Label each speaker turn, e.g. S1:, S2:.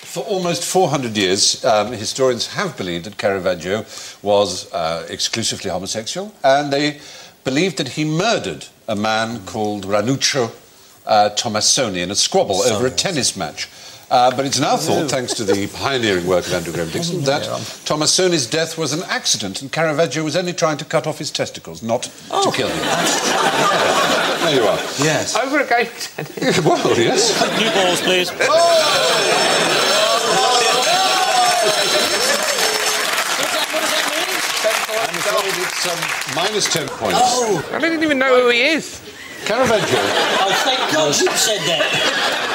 S1: For almost 400 years, historians have believed that Caravaggio was exclusively homosexual, and they believed that he murdered a man called Ranuccio Tomassoni in a squabble over a tennis match. But it's now thought, thanks to the pioneering work of Andrew Graham Dixon, that Tomassoni's death was an accident and Caravaggio was only trying to cut off his testicles, not to kill him. There you are.
S2: Yes.
S3: Over a game of tennis.
S1: Well, yes.
S4: New balls, please.
S1: I'm afraid it's minus 10 points.
S3: I don't even know who he is.
S1: Caravaggio.
S4: Oh, thank God you said that.